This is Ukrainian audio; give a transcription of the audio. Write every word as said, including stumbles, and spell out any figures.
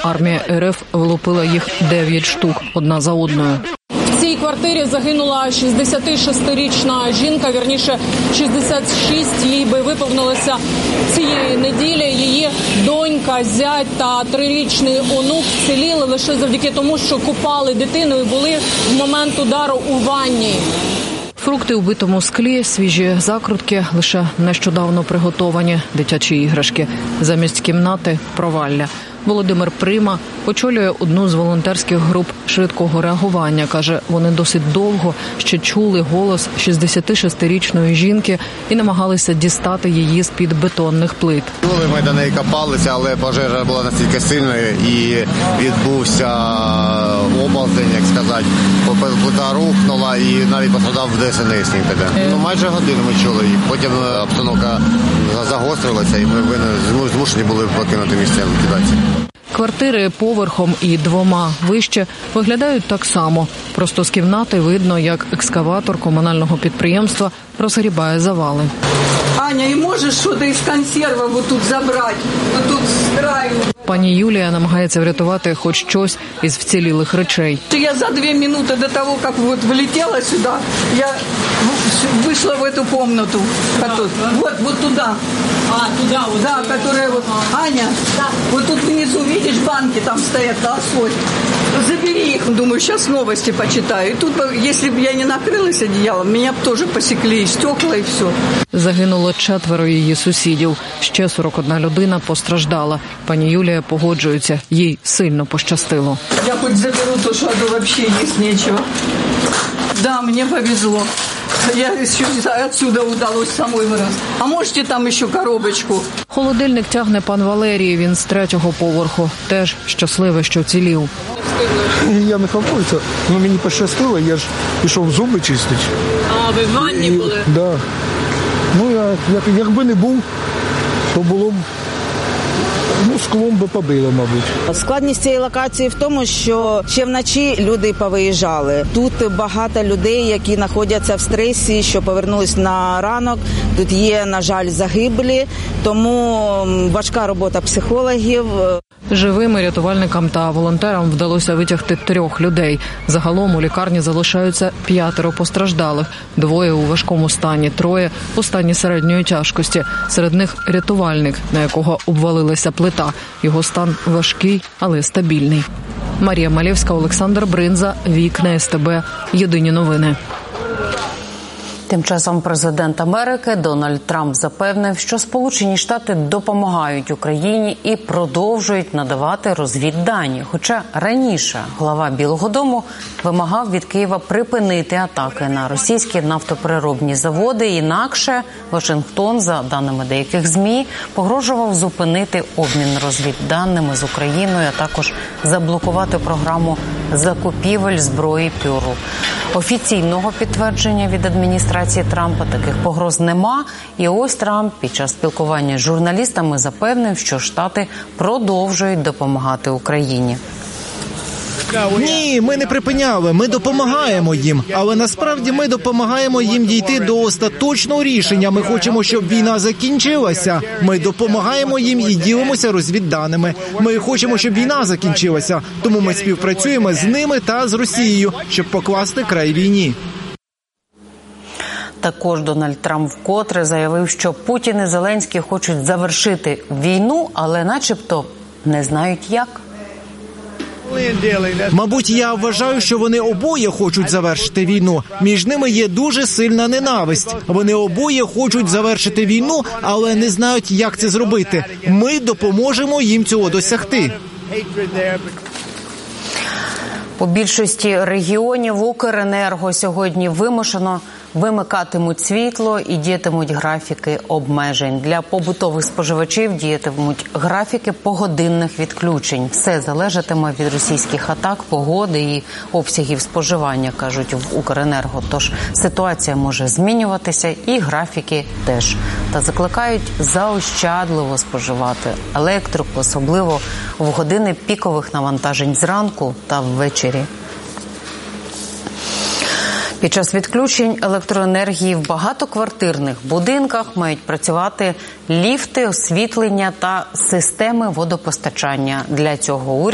армія РФ влупила їх дев'ять штук одна за одною. В цій квартирі загинула шістдесятишестирічна жінка, вірніше шістдесят шість, їй би виповнилося цієї неділі. Її донька, зять та трирічний онук вціліли лише завдяки тому, що купали дитину і були в момент удару у ванні. Фрукти у битому склі, свіжі закрутки, лише нещодавно приготовані, дитячі іграшки. Замість кімнати – провалля. Володимир Прима очолює одну з волонтерських груп швидкого реагування. Каже, вони досить довго ще чули голос шістдесятишестирічної жінки і намагалися дістати її з-під бетонних плит. Ми до неї копалися, але пожежа була настільки сильною і відбувся оползень, як сказати. Плита рухнула і навіть постраждав ДСНСник тоді. Ну, майже годину ми чули її. Потім обстановка загострилася і ми змушені були покинути місце ліквідації. Квартири поверхом і двома вище виглядають так само. Просто з кімнати видно, як екскаватор комунального підприємства розгрібає завали. Аня, і можеш щось із консервів тут забрати? Тут з краю. Пані Юлія намагається врятувати хоч щось із вцілілих речей. Я за дві хвилини до того, як вот влетіла сюди, я вийшла в цю кімнату. Вот, вот туди. А, туди? Вот, да, которая вот... Аня, да. Вот тут внизу, видишь, банки там стоят на асфальте. Забери их. Думаю, сейчас новости почитаю. И тут, если бы я не накрылась одеялом, меня бы тоже посекли и стекла, и все. Загинуло четверо її сусідів. Ще сорок одна людина постраждала. Пані Юлія погоджується, їй сильно пощастило. Я хоть заберу то, что вообще есть нечего. Да, мне повезло. Я еще отсюда удалось самой вырасти. А можете там еще коробочку? Холодильник тягне пан Валерій, він з третього поверху. Теж щасливий, що вцілів. Я не хапуюся, але мені пощастило, я ж пішов зуби чистити. А, ви в ванні були? Так. Да. Ну, я, як, якби не був, то було б, ну, склом би побило, мабуть. Складність цієї локації в тому, що ще вночі люди повиїжджали. Тут багато людей, які знаходяться в стресі, що повернулись на ранок. Тут є, на жаль, загиблі, тому важка робота психологів. Живими рятувальникам та волонтерам вдалося витягти трьох людей. Загалом у лікарні залишаються п'ятеро постраждалих. Двоє у важкому стані, троє у стані середньої тяжкості. Серед них рятувальник, на якого обвалилася плита. Його стан важкий, але стабільний. Марія Малєвська, Олександр Бринза, Вікна СТБ. Єдині новини. Тим часом президент Америки Дональд Трамп запевнив, що Сполучені Штати допомагають Україні і продовжують надавати розвіддані. Хоча раніше глава Білого дому вимагав від Києва припинити атаки на російські нафтопереробні заводи. Інакше Вашингтон, за даними деяких ЗМІ, погрожував зупинити обмін розвідданими з Україною, а також заблокувати програму закупівель зброї ПЮРу. Офіційного підтвердження від адміністрації Трампа таких погроз нема. І ось Трамп під час спілкування з журналістами запевнив, що Штати продовжують допомагати Україні. Ні, ми не припиняли, ми допомагаємо їм. Але насправді ми допомагаємо їм дійти до остаточного рішення. Ми хочемо, щоб війна закінчилася. Ми допомагаємо їм і ділимося розвідданими. Ми хочемо, щоб війна закінчилася. Тому ми співпрацюємо з ними та з Росією, щоб покласти край війні. Також Дональд Трамп вкотре заявив, що Путін і Зеленський хочуть завершити війну, але начебто не знають як. Мабуть, я вважаю, що вони обоє хочуть завершити війну. Між ними є дуже сильна ненависть. Вони обоє хочуть завершити війну, але не знають, як це зробити. Ми допоможемо їм цього досягти. У більшості регіонів Укренерго сьогодні вимушено вимикатимуть світло і діятимуть графіки обмежень. Для побутових споживачів діятимуть графіки погодинних відключень. Все залежатиме від російських атак, погоди і обсягів споживання, кажуть в Укренерго. Тож ситуація може змінюватися і графіки теж. Та закликають заощадливо споживати електрику, особливо в години пікових навантажень зранку та ввечері. Під час відключень електроенергії в багатоквартирних будинках мають працювати ліфти, освітлення та системи водопостачання. Для цього уряд